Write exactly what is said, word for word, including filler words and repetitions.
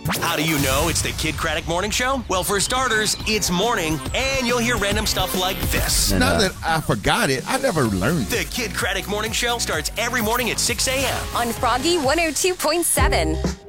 How do you know it's the Kid Craddock Morning Show? Well, for starters, it's morning, and you'll hear random stuff like this. Now that I forgot it, I never learned it. The Kid Craddock Morning Show starts every morning at six a.m. on Froggy one oh two point seven.